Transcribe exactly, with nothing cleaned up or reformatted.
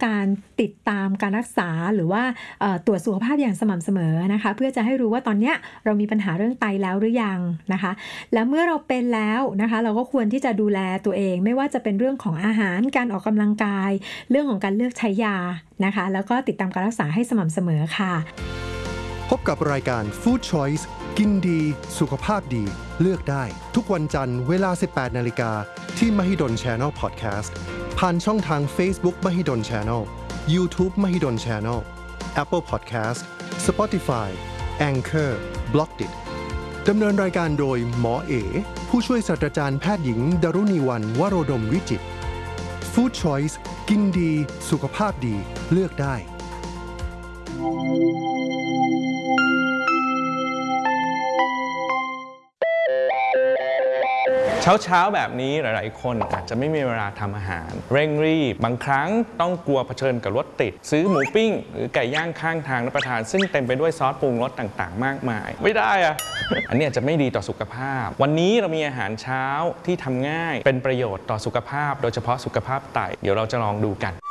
การติดตามการรักษาหรือว่าตรวจสุขภาพอย่างสม่ำเสมอนะคะเพื่อจะให้รู้ว่าตอนนี้เรามีปัญหาเรื่องไตแล้วหรือยังนะคะและเมื่อเราเป็นแล้วนะคะเราก็ควรที่จะดูแลตัวเองไม่ว่าจะเป็นเรื่องของอาหารการออกกำลังกายเรื่องของการเลือกใช้ยานะคะแล้วก็ติดตามการรักษาให้สม่ำเสมอค่ะพบกับรายการ Food Choice กินดีสุขภาพดีเลือกได้ทุกวันจันทร์เวลา สิบแปดนาฬิกา ที่ Mahidol Channel Podcast ผ่านช่องทาง Facebook Mahidol Channel YouTube Mahidol Channel Apple Podcast Spotify Anchor Blockdit ดำเนินรายการโดยหมอเอผู้ช่วยศาสตราจารย์แพทย์หญิงดรุณีวรรณวโรดมวิจิตร Food Choice กินดีสุขภาพดีเลือกได้เช้าๆแบบนี้หลายๆคนอาจจะไม่มีเวลาทำอาหารเร่งรีบบางครั้งต้องกลัวเผชิญกับรถติดซื้อหมูปิ้งหรือไก่ย่างข้างทางรับประทานซึ่งเต็มไปด้วยซอสปรุงรสต่างๆมากมายไม่ได้อะ อันนี้อาจจะไม่ดีต่อสุขภาพวันนี้เรามีอาหารเช้าที่ทำง่ายเป็นประโยชน์ต่อสุขภาพโดยเฉพาะสุขภาพไตเดี๋ยวเราจะลองดูกัน